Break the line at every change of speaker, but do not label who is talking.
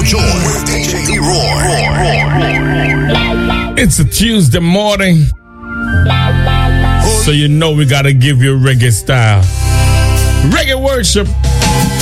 Joy with DJ Leroy.
It's a Tuesday morning, so you know we gotta give you reggae style. Reggae worship